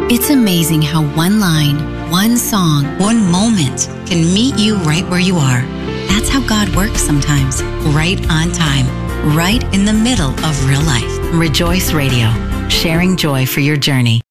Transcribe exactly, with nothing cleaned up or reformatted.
It's amazing how one line, one song, one moment can meet you right where you are. That's how God works sometimes, right on time, right in the middle of real life. Rejoice Radio, sharing joy for your journey.